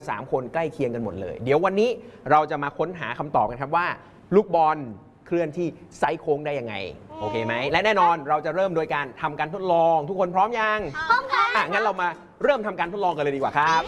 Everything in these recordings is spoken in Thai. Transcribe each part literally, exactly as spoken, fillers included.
สามคนใกล้เคียงกันหมดเลยเดี๋ยววันนี้เราจะมาค้นหาคำตอบกันครับว่าลูกบอลเคลื่อนที่ไซส์โค้งได้ยังไงโอเคไหมและแน่นอนเราจะเริ่มโดยการทำการทดลองทุกคนพร้อมยังพร้อมค่ะอ่ะงั้นเรามาเริ่มทำการทดลองกันเลยดีกว่าครับ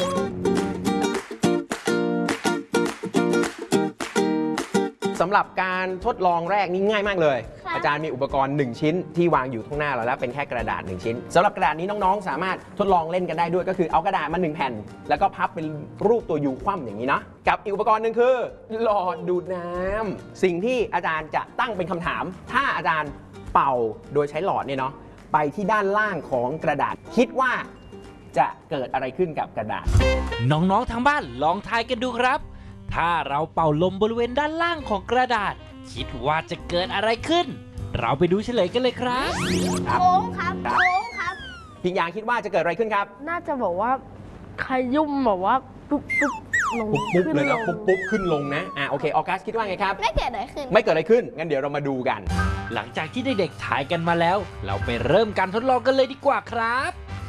สำหรับการทดลองแรกนี่ง่ายมากเลยอาจารย์มีอุปกรณ์หนึ่งชิ้นที่วางอยู่ข้างหน้าเราแล้วเป็นแค่กระดาษหนึ่งชิ้นสำหรับกระดาษนี้น้องๆสามารถทดลองเล่นกันได้ด้วยก็คือเอากระดาษมาหนึ่งแผ่นแล้วก็พับเป็นรูปตัวยูคว่ำอย่างนี้นะกับอีกอุปกรณ์หนึ่งคือหลอดดูดน้ำสิ่งที่อาจารย์จะตั้งเป็นคำถามถ้าอาจารย์เป่าโดยใช้หลอดเนี่ยเนาะไปที่ด้านล่างของกระดาษคิดว่าจะเกิดอะไรขึ้นกับกระดาษน้องๆทางบ้านลองทายกันดูครับถ้าเราเป่าลมบริเวณด้านล่างของกระดาษคิดว่าจะเกิดอะไรขึ้นเราไปดูเฉลยกันเลยครับโค้งครับโค้งครับพิงยางคิดว่าจะเกิดอะไรขึ้นครับน่าจะบอกว่าขยุ่มแบบว่าปุ๊บปุ๊บลงปุ๊บเลยนะปุ๊บปุ๊บขึ้นลงนะอ่ะโอเคออกัสคิดว่าไงครับไม่เกิดอะไรขึ้นไม่เกิดอะไรขึ้นงั้นเดี๋ยวเรามาดูกันหลังจากที่เด็กๆถ่ายกันมาแล้วเราไปเริ่มการทดลองกันเลยดีกว่าครับ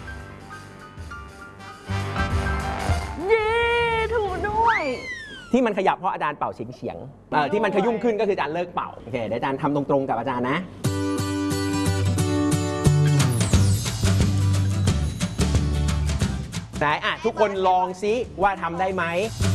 เย้ถูกด้วยที่มันขยับเพราะอาจารย์เป่าเฉียงเฉียงที่มันขยุ่มขึ้นก็คืออาจารย์เลิกเป่าโอเคเดี๋ยวอาจารย์ทำตรงๆกับอาจารย์นะไหนอ่ะทุกคนลองซิว่าทำได้ไหม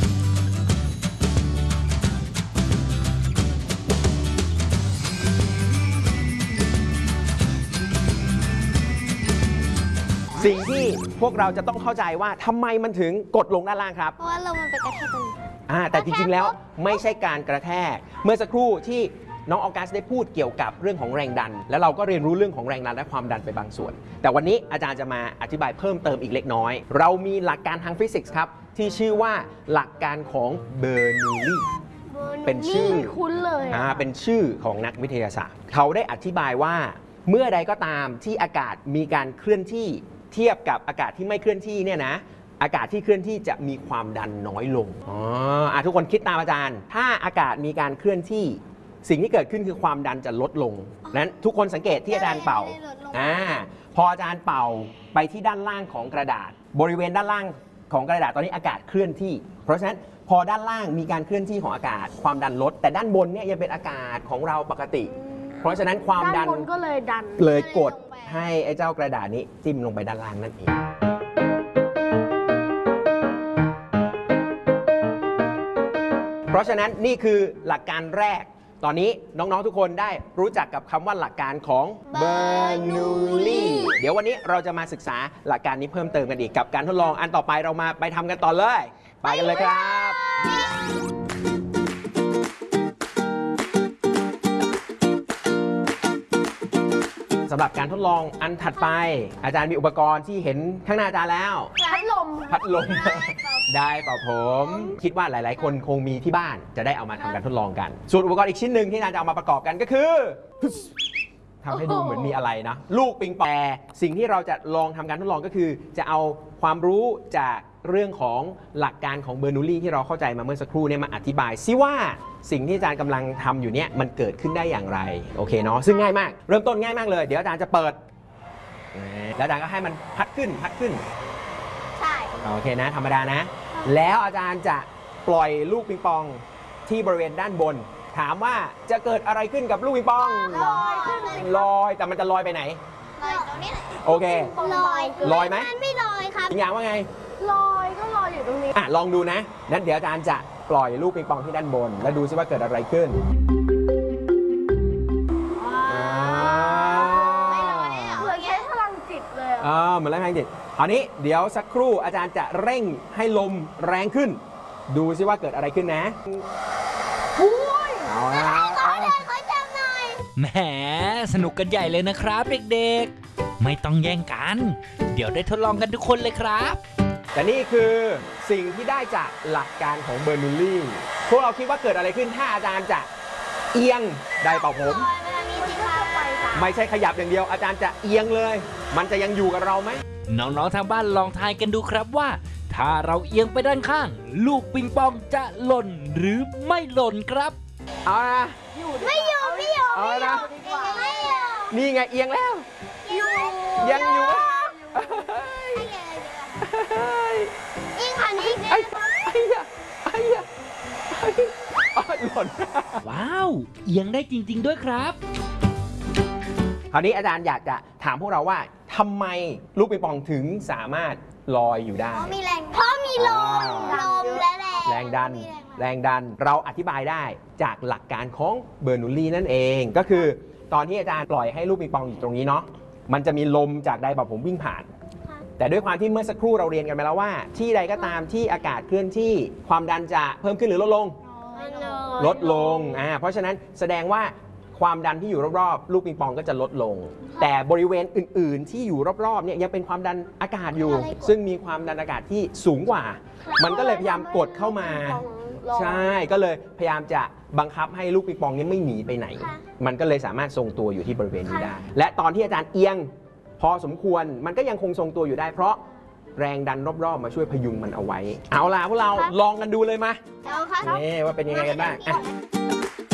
สิ่งที่พวกเราจะต้องเข้าใจว่าทำไมมันถึงกดลงด้านล่างครับเพราะว่าลมมันไปกระแทกตรงนี้อ่าแต่จริงๆแล้วไม่ใช่การกระแทกเมื่อสักครู่ที่น้องออกัสได้พูดเกี่ยวกับเรื่องของแรงดันแล้วเราก็เรียนรู้เรื่องของแรงดันและความดันไปบางส่วนแต่วันนี้อาจารย์จะมาอธิบายเพิ่มเติมอีกเล็กน้อยเรามีหลักการทางฟิสิกส์ครับที่ชื่อว่าหลักการของเบอร์นูลลีเป็นชื่อคุ้นเลยอ่าเป็นชื่อของนักวิทยาศาสตร์เขาได้อธิบายว่าเมื่อใดก็ตามที่อากาศมีการเคลื่อนที่เทียบกับอากาศที่ไม่เคลื่อนที่เนี่ยนะอากาศที่เคลื่อนที่จะมีความดันน้อยลงอ๋ออ่ะทุกคนคิดตามอาจารย์ถ้าอากาศมีการเคลื่อนที่สิ่งที่เกิดขึ้นคือความดันจะลดลงนั้นทุกคนสังเกตที่อาจารย์เป่าอ่าพออาจารย์เป่าไปที่ด้านล่างของกระดาษบริเวณด้านล่างของกระดาษตอนนี้อากาศเคลื่อนที่เพราะฉะนั้นพอด้านล่างมีการเคลื่อนที่ของอากาศความดันลดแต่ด้านบนเนี่ยยังเป็นอากาศของเราปกติเพราะฉะนั้นความดันก็เลยดันเลยกดให้ไอ้เจ้ากระดาษนี้จิ้มลงไปด้านล่างนั่นเองเพราะฉะนั้นนี่คือหลักการแรกตอนนี้น้องๆทุกคนได้รู้จักกับคำว่าหลักการของเบอร์นูลลีเดี๋ยววันนี้เราจะมาศึกษาหลักการนี้เพิ่มเติมกันอีกกับการทดลองอันต่อไปเรามาไปทำกันต่อเลยไปกันเลยครับสำหรับการทดลองอันถัดไปอาจารย์มีอุปกรณ์ที่เห็นข้างหน้าอาจารย์แล้วพัดลมพัดลมได้เปล่าผมคิดว่าหลายๆคนคงมีที่บ้านจะได้เอามาทำการทดลองกันส่วนอุปกรณ์อีกชิ้นหนึ่งที่อาจารย์จะเอามาประกอบกันก็คือทำให้ดูเหมือนมีอะไรนะลูกปิงปองแต่สิ่งที่เราจะลองทำการทดลองก็คือจะเอาความรู้จากเรื่องของหลักการของเบอร์นูลลีที่เราเข้าใจมาเมื่อสักครู่เนี่ยมาอธิบายซิว่าสิ่งที่อาจารย์กำลังทำอยู่เนี่ยมันเกิดขึ้นได้อย่างไรโอเคเนาะซึ่งง่ายมากเริ่มต้นง่ายมากเลยเดี๋ยวอาจารย์จะเปิดแล้วอาจารย์ก็ให้มันพัดขึ้นพัดขึ้นใช่โอเคนะธรรมดานะแล้วอาจารย์จะปล่อยลูกปิงปองที่บริเวณด้านบนถามว่าจะเกิดอะไรขึ้นกับลูกปิงปองลอยขึ้นลอยแต่มันจะลอยไปไหนลอยตรงนี้โอเคลอยลอยไหมมันไม่ลอยครับอย่างว่าไงลอยก็ลอยอยู่ตรงนี้อ่ะลองดูนะนั้นเดี๋ยวอาจารย์จะปล่อยลูกปิงปองที่ด้านบนแล้วดูซิว่าเกิดอะไรขึ้นเหมือนใช้พลังจิตเลยอ่าเหมือนแรงพลังจิตคราวนี้เดี๋ยวสักครู่อาจารย์จะเร่งให้ลมแรงขึ้นดูซิว่าเกิดอะไรขึ้นนะเอาละแหมสนุกกันใหญ่เลยนะครับเด็กๆไม่ต้องแย่งกันเดี๋ยวได้ทดลองกันทุกคนเลยครับแต่นี่คือสิ่งที่ได้จากหลักการของเบอร์นูลลีพวกเราคิดว่าเกิดอะไรขึ้นถ้าอาจารย์จะเอียงได้เปล่าผมไม่ใช่ขยับอย่างเดียวอาจารย์จะเอียงเลยมันจะยังอยู่กับเราไหมน้องๆทางบ้านลองทายกันดูครับว่าถ้าเราเอียงไปด้านข้างลูกปิงปองจะหล่นหรือไม่หล่นครับเอาละไม่อยู่ไม่อยู่เอาละไม่อยู่นี่ไงเอียงแล้วอยู่ยังอยู่ยิ่งอันนี้ไอ้ไอ้ยะไอ้ยะไอ้ยะอ๋อหล่นว้าว เอียงได้จริง ๆ ด้วยครับคราวนี้อาจารย์อยากจะถามพวกเราว่าทำไมลูกปิงปองถึงสามารถลอยอยู่ได้เพราะมีแรงเพราะมีลมลมและแรงแรงดัน แรงดันเราอธิบายได้จากหลักการของเบอร์นูลลีนั่นเอง ก็คือตอนที่อาจารย์ปล่อยให้ลูกปิงปองอยู่ตรงนี้เนาะมันจะมีลมจากไดร์เป่าผมวิ่งผ่าน แต่ด้วยความที่เมื่อสักครู่เราเรียนกันไปแล้วว่า ที่ใดก็ตามที่อากาศเคลื่อนที่ความดันจะเพิ่มขึ้นหรือลดลง ลดลงอ่าเพราะฉะนั้นแสดงว่าความดันที่อยู่รอบๆลูกปิงปองก็จะลดลง แต่บริเวณอื่นๆที่อยู่รอบๆเนี่ยยังเป็นความดันอากาศอยู่ ซึ่งมีความดันอากาศที่สูงกว่า มันก็เลยพยายามกดเข้ามา ใช่ ก็เลยพยายามจะบังคับให้ลูกปิงปองนี้ไม่หนีไปไหน มันก็เลยสามารถทรงตัวอยู่ที่บริเวณนี้ได้ และตอนที่อาจารย์เอียงพอสมควรมันก็ยังคงทรงตัวอยู่ได้ เพราะแรงดันรอบๆมาช่วยพยุงมันเอาไว้ เอาล่ะพวกเราลองกันดูเลยมาเอาค่ะนี่ว่าเป็นยังไงกันบ้างอ่ะ